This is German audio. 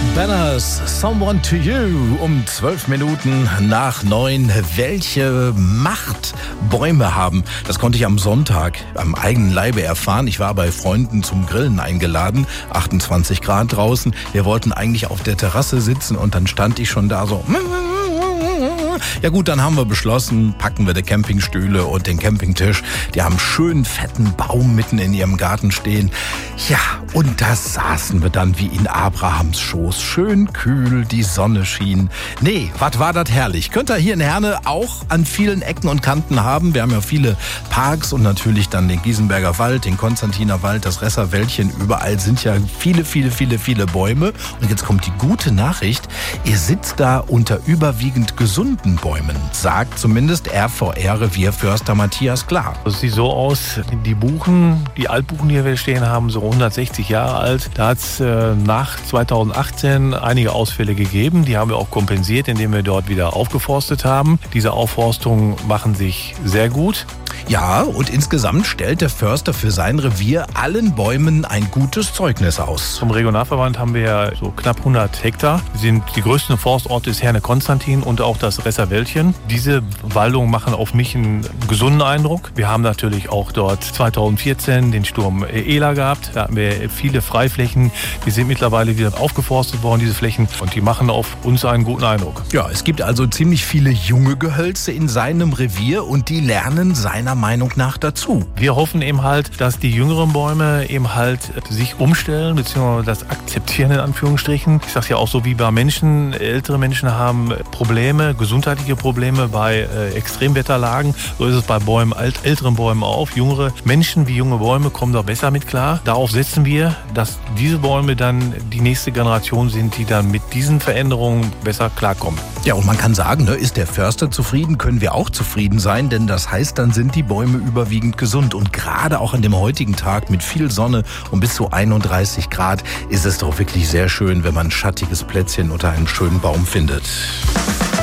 Banners, Someone to You, um 12 Minuten nach 9. Welche Macht Bäume haben, das konnte ich am Sonntag am eigenen Leibe erfahren. Ich war bei Freunden zum Grillen eingeladen, 28 Grad draußen. Wir wollten eigentlich auf der Terrasse sitzen und dann stand ich schon da so... Ja gut, dann haben wir beschlossen, packen wir die Campingstühle und den Campingtisch. Die haben einen schönen fetten Baum mitten in ihrem Garten stehen. Ja, und da saßen wir dann wie in Abrahams Schoß. Schön kühl, die Sonne schien. Nee, was war das herrlich. Könnt ihr hier in Herne auch an vielen Ecken und Kanten haben. Wir haben ja viele Parks und natürlich dann den Giesenberger Wald, den Konstantiner Wald, das Resserwäldchen. Überall sind ja viele Bäume. Und jetzt kommt die gute Nachricht. Ihr sitzt da unter überwiegend gesunden Bäumen, sagt zumindest RVR-Revierförster Matthias Klar. Es sieht so aus, die Buchen, die Altbuchen, die wir stehen haben, so 160 Jahre alt. Da hat es nach 2018 einige Ausfälle gegeben. Die haben wir auch kompensiert, indem wir dort wieder aufgeforstet haben. Diese Aufforstungen machen sich sehr gut. Ja, und insgesamt stellt der Förster für sein Revier allen Bäumen ein gutes Zeugnis aus. Vom Regionalverband haben wir ja so knapp 100 Hektar. Die größten Forstorte ist Herne-Konstantin und auch das Resserwäldchen. Diese Waldungen machen auf mich einen gesunden Eindruck. Wir haben natürlich auch dort 2014 den Sturm Ela gehabt. Da hatten wir viele Freiflächen. Die sind mittlerweile wieder aufgeforstet worden, diese Flächen. Und die machen auf uns einen guten Eindruck. Ja, es gibt also ziemlich viele junge Gehölze in seinem Revier und die lernen seiner Meinung nach dazu. Wir hoffen eben halt, dass die jüngeren Bäume eben halt sich umstellen bzw. das akzeptieren in Anführungsstrichen. Ich sage ja auch so wie bei Menschen, ältere Menschen haben Probleme, gesundheitliche Probleme bei Extremwetterlagen. So ist es bei Bäumen, älteren Bäumen auch. Jüngere Menschen wie junge Bäume kommen da besser mit klar. Darauf setzen wir, dass diese Bäume dann die nächste Generation sind, die dann mit diesen Veränderungen besser klarkommen. Ja, und man kann sagen, ist der Förster zufrieden, können wir auch zufrieden sein, denn das heißt, dann sind die Bäume überwiegend gesund. Und gerade auch an dem heutigen Tag mit viel Sonne und bis zu 31 Grad ist es doch wirklich sehr schön, wenn man ein schattiges Plätzchen unter einem schönen Baum findet.